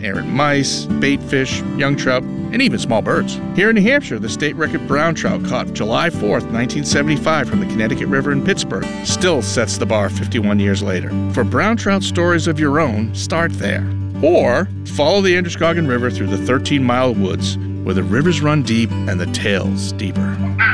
errant mice, bait fish, young trout, and even small birds. Here in New Hampshire, the state record brown trout caught July 4th, 1975 from the Connecticut River in Pittsburgh still sets the bar 51 years later. For brown trout stories of your own, start there. Or follow the Androscoggin River through the 13-mile woods where the rivers run deep and the tales deeper.